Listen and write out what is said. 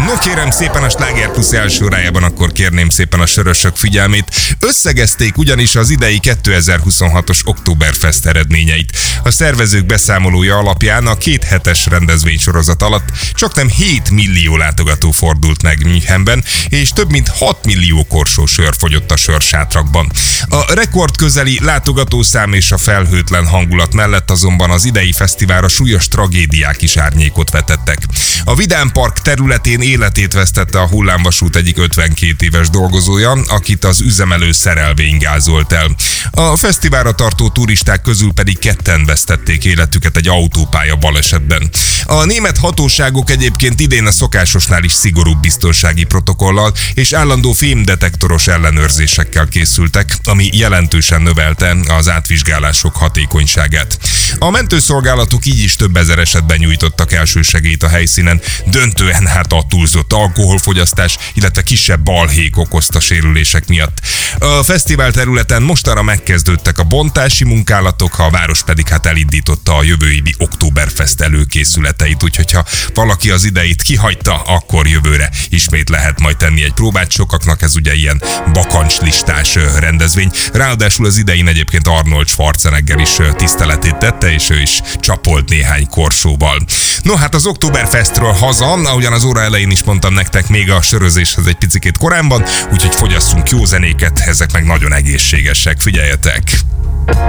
No kérem szépen, a Sláger Plus első órájában akkor kérném szépen a sörösök figyelmét. Összegezték ugyanis az idei 2026-os Oktoberfest eredményeit. A szervezők beszámolója alapján a 2 hetes rendezvénysorozat alatt csaknem 7 millió látogató fordult meg Münchenben, és több mint 6 millió korsó sör fogyott a sörsátrakban. A rekordközeli látogatószám és a felhőtlen hangulat mellett azonban az idei fesztiválra súlyos tragédiák is árnyékot vetettek. A Vidám Park területén életét vesztette a hullámvasút egyik 52 éves dolgozója, akit az üzemelő szerelvény gázolt el. A fesztiválra tartó turisták közül pedig 2-en vesztették életüket egy autópálya balesetben. A német hatóságok egyébként idén a szokásosnál is szigorúbb biztonsági protokollal és állandó fémdetektoros ellenőrzésekkel készültek, ami jelentősen növelte az átvizsgálások hatékonyságát. A mentőszolgálatok így is több ezer esetben nyújtottak elsősegélyt a helyszínen, döntően a túlzott alkoholfogyasztás, illetve kisebb balhék okozta sérülések miatt. A fesztivál területen mostanra megkezdődtek a bontási munkálatok, a város pedig elindította a jövő évi Oktoberfest előkészületeit, úgyhogy ha valaki az ideit kihagyta, akkor jövőre ismét lehet majd tenni egy próbát. Sokaknak ez ugye ilyen bakancslistás rendezvény. Ráadásul az idején egyébként Arnold Schwarzenegger is tiszteletét tette, és ő is csapolt néhány korsóval. No hát az Oktoberfestről haza, ahogyan az óra elején is mondtam nektek, még a sörözéshez egy picikét korán van, úgyhogy fogyasszunk jó zenéket, ezek meg nagyon egészségesek, figyeljetek!